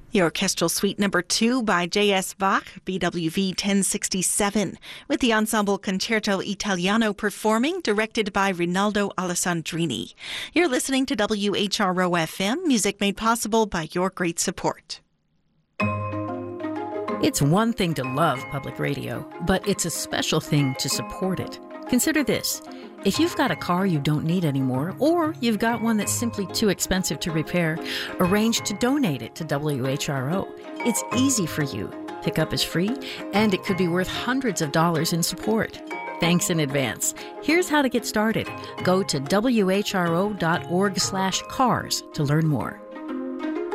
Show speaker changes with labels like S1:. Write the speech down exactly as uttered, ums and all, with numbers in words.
S1: The Orchestral Suite Number two by J S. Bach, B W V ten sixty-seven, with the Ensemble Concerto Italiano performing, directed by Rinaldo Alessandrini. You're listening to W H R O F M, music made possible by your great support.
S2: It's one thing to love public radio, but it's a special thing to support it. Consider this. If you've got a car you don't need anymore, or you've got one that's simply too expensive to repair, arrange to donate it to W H R O. It's easy for you. Pickup is free, and it could be worth hundreds of dollars in support. Thanks in advance. Here's how to get started. Go to W H R O dot org slash cars to learn more.